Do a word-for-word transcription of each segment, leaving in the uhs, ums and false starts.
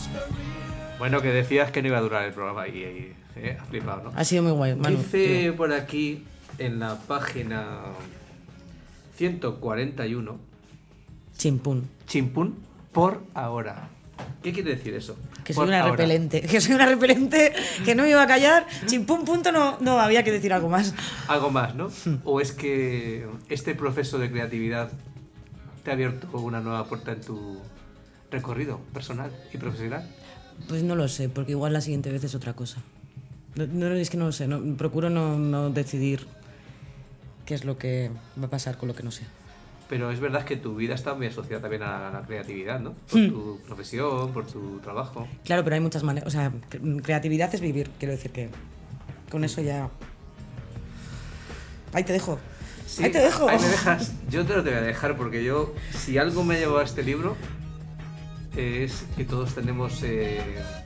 Bueno, que decías que no iba a durar el programa y, y eh, has flipado, ¿no? Ha sido muy guay, Manu. Dice tío. por aquí, en la página ciento cuarenta y uno, Chimpún. chimpún por ahora. ¿Qué quiere decir eso? Que Por soy una ahora. repelente. Que soy una repelente que no me iba a callar. Chimpún, punto, no, no, había que decir algo más. Algo más, ¿no? ¿O es que este proceso de creatividad te ha abierto una nueva puerta en tu recorrido personal y profesional? Pues no lo sé, porque igual la siguiente vez es otra cosa. No, no, es que no lo sé, no, procuro no, no decidir qué es lo que va a pasar con lo que no sé. Pero es verdad que tu vida está muy asociada también a la creatividad, ¿no? Por Hmm. tu profesión, por tu trabajo. Claro, pero hay muchas maneras. O sea, cre- creatividad es vivir, quiero decir que con eso ya. Ahí te dejo. Sí, Ahí te dejo. Ahí me dejas. Yo te lo te voy a dejar porque yo, si algo me ha llevado a este libro, es que todos tenemos eh,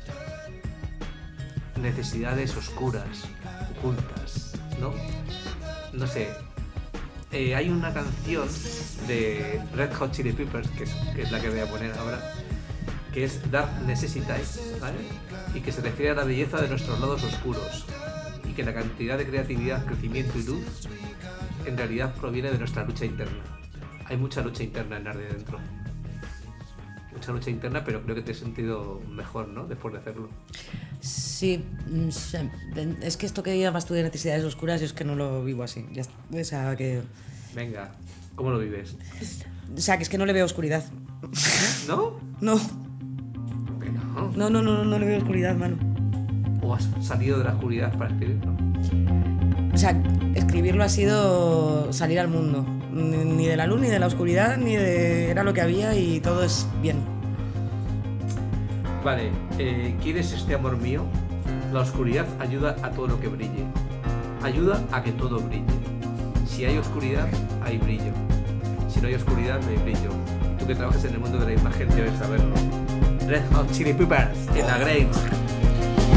necesidades oscuras, ocultas, ¿no? No sé. Eh, hay una canción de Red Hot Chili Peppers, que es, que es la que voy a poner ahora, que es Dark Necessities, ¿vale? Y que se refiere a la belleza de nuestros lados oscuros y que la cantidad de creatividad, crecimiento y luz en realidad proviene de nuestra lucha interna. Hay mucha lucha interna en Arde dentro. Mucha lucha interna, pero creo que te he sentido mejor, ¿no? Después de hacerlo. Sí, mm, sí, es que esto que llamas tú de necesidades oscuras, yo es que no lo vivo así. Ya está. O sea, que. Venga, ¿cómo lo vives? O sea, que es que no le veo oscuridad. ¿No? No, Que no. no, no, no, no le veo oscuridad, mano. ¿O has salido de la oscuridad para escribirlo? O sea, escribirlo ha sido salir al mundo. Ni ni de la luz, ni de la oscuridad, ni de... Era lo que había y todo es bien. Vale, eh, ¿quieres este amor mío? La oscuridad ayuda a todo lo que brille. Ayuda a que todo brille. Si hay oscuridad, hay brillo. Si no hay oscuridad, no hay brillo. Tú que trabajas en el mundo de la imagen debes saberlo. Red Hot Chili Peppers en la Grange.